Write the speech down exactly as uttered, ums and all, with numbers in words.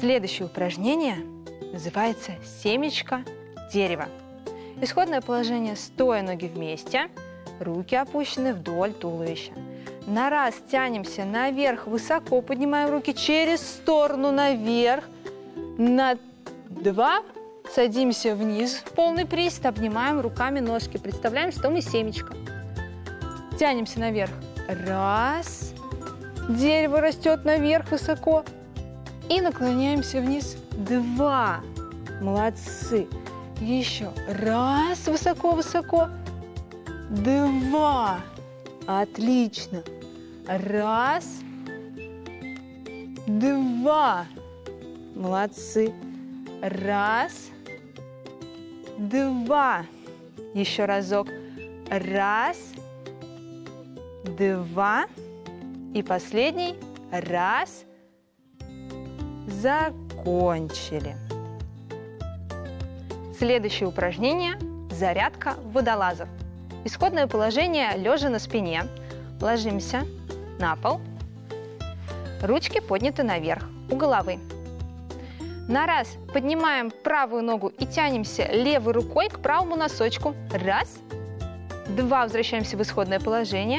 Следующее упражнение называется «Семечко дерева». Исходное положение – стоя, ноги вместе, руки опущены вдоль туловища. На раз тянемся наверх, высоко поднимаем руки через сторону наверх. На два садимся вниз, полный приседа, обнимаем руками ножки. Представляем, что мы семечко. Тянемся наверх. Раз. Дерево растет наверх высоко. И наклоняемся вниз. Два. Молодцы. Еще. Раз. Высоко-высоко. Два. Отлично. Раз. Два. Молодцы. Раз. Два. Еще разок. Раз. Два. И последний. Раз. Закончили. Следующее упражнение – зарядка водолазов. Исходное положение – лежа на спине. Ложимся на пол. Ручки подняты наверх, у головы. На раз поднимаем правую ногу и тянемся левой рукой к правому носочку. Раз. Два. Возвращаемся в исходное положение.